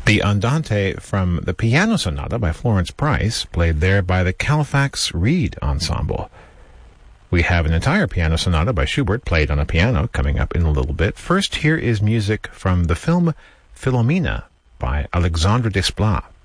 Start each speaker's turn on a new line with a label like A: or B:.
A: The Andante from the Piano Sonata by Florence Price, played there by the Califax Reed Ensemble. We have an entire piano sonata by Schubert, played on a piano, coming up in a little bit. First, here is music from the film Philomena by Alexandre Desplat.